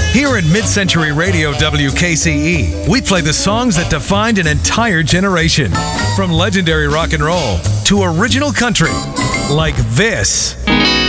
Here at Mid-Century Radio WKCE, we play the songs that defined an entire generation. From legendary rock and roll to original country, like this.